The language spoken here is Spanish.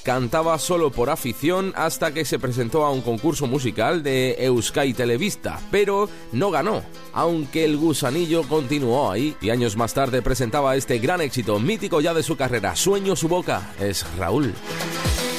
cantaba solo por afición hasta que se presentó a un concurso musical de Euskadi Telebista, pero no ganó, aunque el gusanillo continuó ahí y años más tarde presentaba este gran éxito mítico ya de su carrera, Sueño su boca, es Raúl.